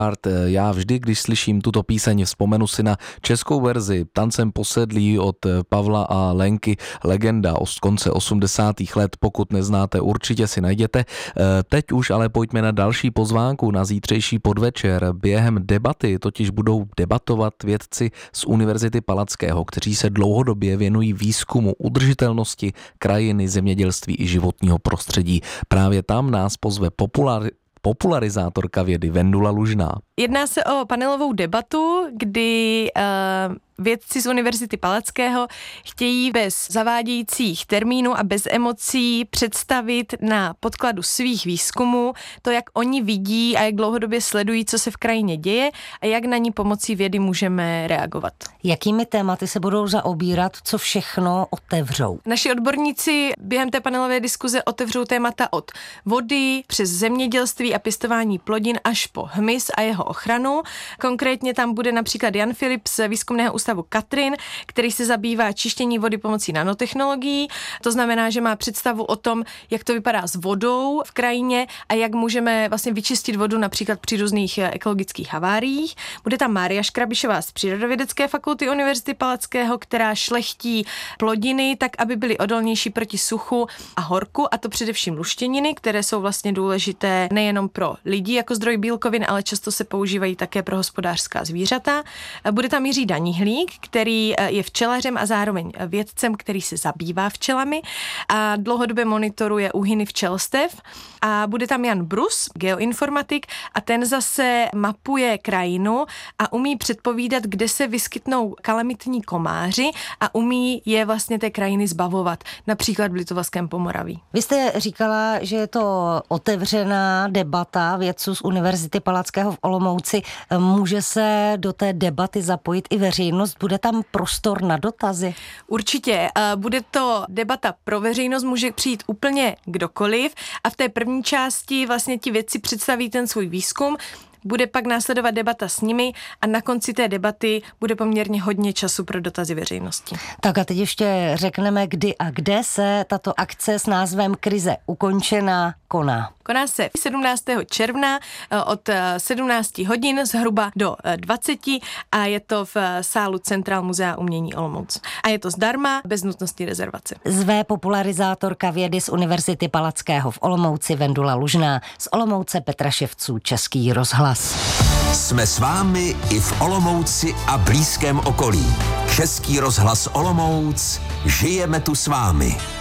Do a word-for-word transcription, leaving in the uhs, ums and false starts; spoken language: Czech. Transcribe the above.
Já vždy, když slyším tuto píseň, vzpomenu si na českou verzi Tancem posedlí od Pavla a Lenky, legenda z konce osmdesátých let, pokud neznáte, určitě si najděte. Teď už ale pojďme na další pozvánku na zítřejší podvečer. Během debaty totiž budou debatovat vědci z Univerzity Palackého, kteří se dlouhodobě věnují výzkumu udržitelnosti krajiny, zemědělství i životního prostředí. Právě tam nás pozve populár popularizátorka vědy Vendula Lužná. Jedná se o panelovou debatu, kdy uh, vědci z Univerzity Palackého chtějí bez zavádějících termínů a bez emocí představit na podkladu svých výzkumů to, jak oni vidí a jak dlouhodobě sledují, co se v krajině děje a jak na ní pomocí vědy můžeme reagovat. Jakými tématy se budou zaobírat, co všechno otevřou? Naši odborníci během té panelové diskuze otevřou témata od vody přes zemědělství a pěstování plodin až po hmyz a jeho ochranu. Konkrétně tam bude například Jan Filip z výzkumného ústavu Katrin, který se zabývá čištění vody pomocí nanotechnologií. To znamená, že má představu o tom, jak to vypadá s vodou v krajině a jak můžeme vlastně vyčistit vodu například při různých ekologických haváriích. Bude tam Mária Škrabišová z Přírodovědecké fakulty Univerzity Palackého, která šlechtí plodiny tak, aby byly odolnější proti suchu a horku, a to především luštěniny, které jsou vlastně důležité nejenom pro lidi jako zdroj bílkovin, ale často se používají také pro hospodářská zvířata. Bude tam Jiří Danihlík, který je včelařem a zároveň vědcem, který se zabývá včelami a dlouhodobě monitoruje úhyny včelstev. A bude tam Jan Brus, geoinformatik, a ten zase mapuje krajinu a umí předpovídat, kde se vyskytnou kalamitní komáři a umí je vlastně té krajiny zbavovat, například v Litovavském Pomoraví. Vy jste říkala, že je to otevřená debata vědců z Univerzity Palackého v Olomouci. Může se do té debaty zapojit i veřejnost? Bude tam prostor na dotazy? Určitě. Bude to debata pro veřejnost, může přijít úplně kdokoliv a v té první části vlastně ti vědci představí ten svůj výzkum. Bude pak následovat debata s nimi a na konci té debaty bude poměrně hodně času pro dotazy veřejnosti. Tak a teď ještě řekneme, kdy a kde se tato akce s názvem Krize ukončená koná. Koná se sedmnáctého června od sedmnácti hodin zhruba do dvaceti a je to v sálu Centrál Muzea umění Olomouc. A je to zdarma, bez nutnosti rezervace. Zve popularizátorka vědy z Univerzity Palackého v Olomouci Vendula Lužná, z Olomouce Petra Ševců, Český rozhlas. Jsme s vámi i v Olomouci a blízkém okolí. Český rozhlas Olomouc, žijeme tu s vámi.